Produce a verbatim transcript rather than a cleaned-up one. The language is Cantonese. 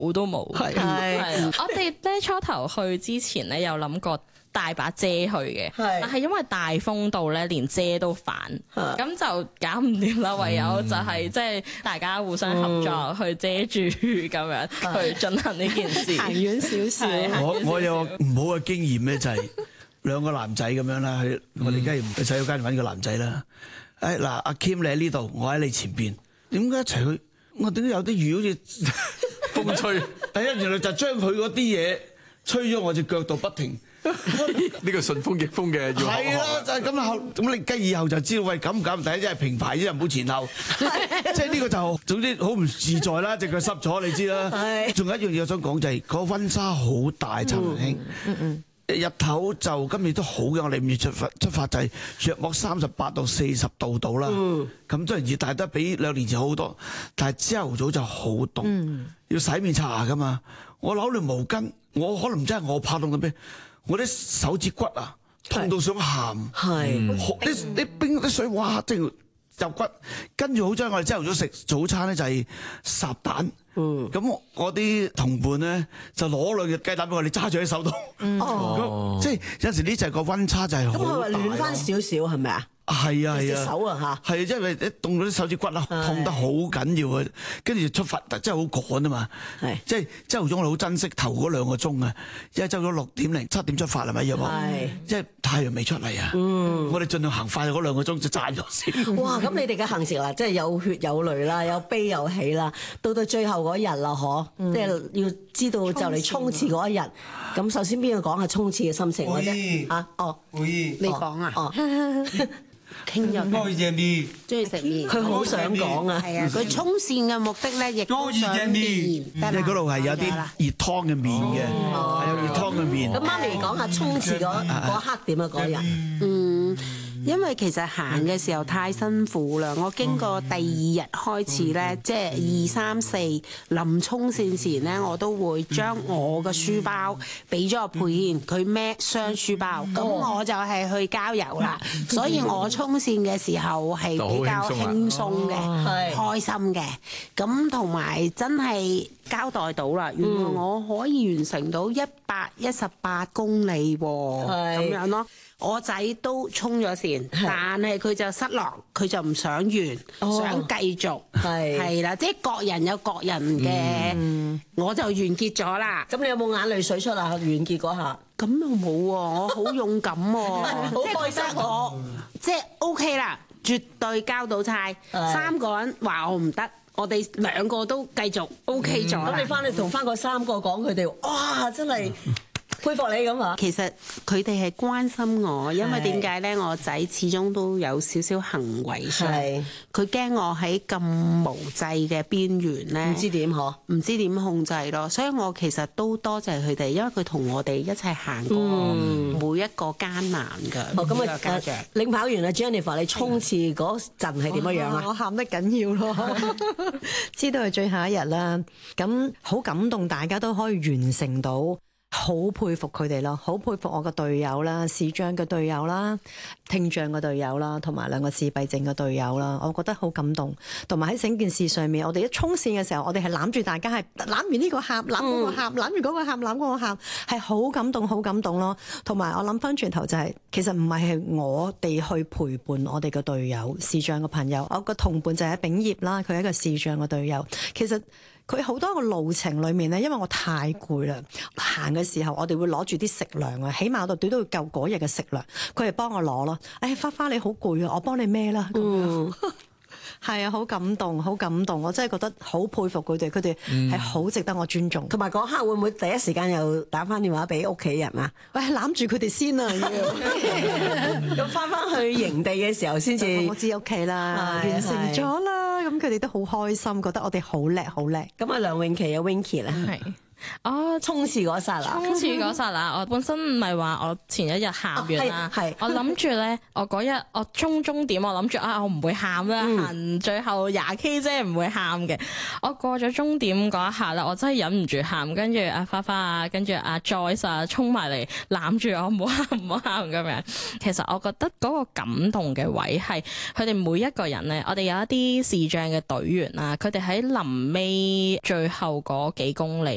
帽都冇。 係係我哋咧初頭去之前咧有諗過帶把遮去嘅，但係因為大風到咧，連遮都反，咁就搞唔掂啦。唯有就係即係大家互相合作去遮住咁樣去進行呢件事， 行遠少少。 我我有個唔好嘅經驗咧，就係兩個男仔咁樣啦，去我哋梗係唔去洗手間揾個男仔啦。誒嗱，阿 Kim 你喺呢度，我喺你前邊，點解一齊去？我點解有啲雨好似風吹？第一原來就將佢嗰啲嘢吹咗我隻腳度不停。 呢個順風逆風嘅要學係啦，就係咁啦。咁你跟以後就知道喂，咁唔咁第一即係平排，即係唔好前後。即係呢個就總之好唔自在啦，隻腳濕咗你知啦。仲有一樣嘢我想講就係個溫差好大，陳文興。嗯嗯。日頭就今年都好嘅，我哋五月出發出發就係約莫三十八到四十度到啦。咁雖然熱，但係都比兩年前好好多。但係朝頭早就好凍，嗯、要洗面刷牙噶嘛。我攞條毛巾，我可能真係我怕凍到咩？我啲手指骨啊，痛到想喊。係，啲啲冰啲水，哇！即係入骨。跟住好彩，我哋朝頭早食早餐咧就係烚蛋。嗯，咁我啲同伴咧就攞兩隻雞蛋俾我哋揸住喺手度。哦，即係有時呢就係個溫差就係好大。咁佢話暖翻少少係咪啊？ 係啊係啊， 手啊嚇， 係因為一凍到啲手指骨啊，痛得好緊要啊，跟住出發真係好趕啊嘛，係即係朝頭早我哋好珍惜頭嗰兩個鐘啊，因為朝早六點零七點出發係咪？有冇？係，即係太陽未出嚟啊，我哋盡量行快嗰兩個鐘就賺咗先。 哇！咁你哋嘅行程啦，即係有血有淚啦，有悲有喜啦，到到最後嗰日啦，嗬，即係要知道就嚟衝刺嗰一日。咁首先邊個講下衝刺嘅心情或者啊？哦， 你講啊？哦。傾咗， 中意食麵， 中意食麵， 佢好想講啊！ 係啊，佢衝線嘅目的咧，亦都想麵。 你嗰度係有啲熱湯嘅麵嘅，係有熱湯嘅麵。 咁媽咪講下衝刺嗰嗰刻點啊？嗰日， 嗯。因為其實行嘅時候太辛苦啦，我經過第二日開始咧，即係二三四臨衝線前咧，我都會將我嘅書包俾咗個佩軒，佢孭雙書包，咁我就係去郊遊啦。所以我衝線嘅時候係比較輕鬆嘅，開心嘅。咁同埋真係交代到啦，原來我可以完成到一百一十八公里喎，咁樣咯。我仔都衝咗線，但係佢就失落，佢就唔想完，哦、想繼續，係係啦，即係各人有各人嘅，嗯、我就完結咗啦。 咁你有冇眼淚水出啊？完結嗰下， 咁又冇喎，我好勇敢喎， 好開心我， 即係 OK 啦，絕對交到差。三個人話我唔得，我哋兩個都繼續 OK 咗。咁、 嗯、你翻去同翻嗰三個講佢哋，哇！真係〜佩服你咁啊！ 其實佢哋係關心我，因為點解咧？我仔始終都有少少行為上，佢驚我喺咁無際嘅邊緣咧，唔知點嗬，唔知點控制咯。所以我其實都多謝佢哋，因為佢同我哋一齊行過每一個艱難㗎。 哦，咁啊，家長領跑員啊 Jennifer，你衝刺嗰陣係點樣啊？ 我喊得緊要咯，知道係最後一日啦，咁好感動，大家都可以完成到。好佩服佢哋咯，好佩服我個隊友啦，視障嘅隊友啦，聽障嘅隊友啦，同埋兩個自閉症嘅隊友啦，我覺得好感動。同埋喺整件事上面，我哋一衝線嘅時候，我哋係攬住大家，係攬完呢個喊，攬嗰個喊，攬完嗰個喊，攬嗰個喊，係好感動，好感動咯。同埋我諗翻轉頭就係、是，其實唔係係我哋去陪伴我哋嘅隊友視障嘅朋友，我個同伴就係炳業啦，佢係一個視障嘅隊友，其實。佢好多個路程裏面咧，因為我太攰啦，行嘅時候我哋會攞住啲食糧啊，起碼度都都要夠嗰日嘅食糧，佢係幫我攞咯。誒，花花你好攰啊，我幫你孭啦。嗯，係啊，好感動，好感動，我真係覺得好佩服佢哋，佢哋係好值得我尊重。 同埋嗰刻會唔會第一時間又打翻電話俾屋企人啊？ 喂，攬住佢哋先啊！ 要咁翻翻去營地嘅時候先至， 我知屋企啦，完成咗啦。咁佢哋都好開心，覺得我哋好叻，好叻。 咁啊，梁詠琪啊 Winky 咧，係哦，衝刺嗰剎那， 衝刺嗰剎那，我本身唔係話我前一日喊完啦，係、哦、我諗住咧，我嗰日我衝終點，我諗住啊，我唔會喊啦，行、嗯、最後廿 K 啫，唔會喊嘅。我過咗終點嗰一下啦，我真係忍唔住喊，跟住阿花花啊，跟住阿 Joyce 啊，衝埋嚟攬住我，唔好喊，唔好喊咁樣。其實我覺得嗰個感動嘅位係佢哋每一個人咧，我哋有一啲視障嘅隊員啊，佢哋喺臨尾最後嗰幾公里。